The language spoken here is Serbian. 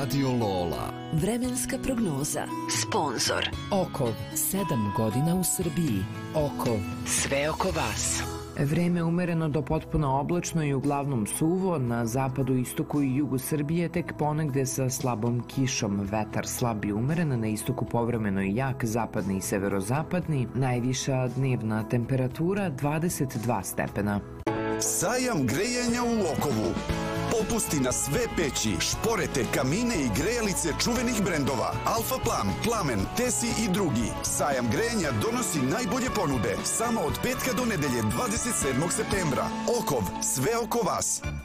Radio Lola. Vremenska prognoza. Sponzor. Okov, 7 godina u Srbiji. Okov, sve oko vas. Vreme umereno do potpuno oblačno i uglavnom suvo, na zapadu, istoku i jugu Srbije tek ponegde sa slabom kišom, vetar slab i umeren, na istoku povremeno i jak, zapadni i severozapadni, najviša dnevna temperatura 22 stepena. Sajam grejanja u Okovu. Popusti na sve peći, šporete, kamine i grejalice čuvenih brendova Alfa Plam, Plamen, Tesi i drugi. Sajam grejanja donosi najbolje ponude samo od petka do nedelje 27. septembra. Okov, sve oko vas.